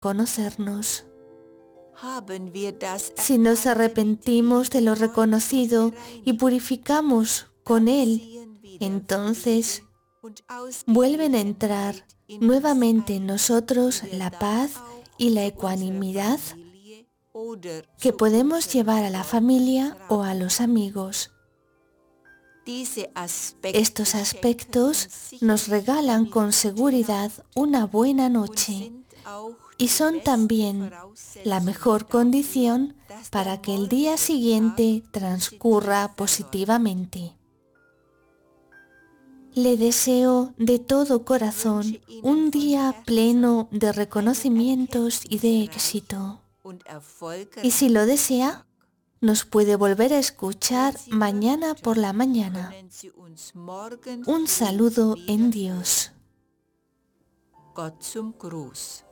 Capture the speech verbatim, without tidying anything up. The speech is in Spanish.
conocernos. Si nos arrepentimos de lo reconocido y purificamos con Él, entonces vuelven a entrar nuevamente en nosotros la paz y la ecuanimidad que podemos llevar a la familia o a los amigos. Estos aspectos nos regalan con seguridad una buena noche y son también la mejor condición para que el día siguiente transcurra positivamente. Le deseo de todo corazón un día pleno de reconocimientos y de éxito. Y si lo desea, nos puede volver a escuchar mañana por la mañana. Un saludo en Dios. Gott zum Gruß.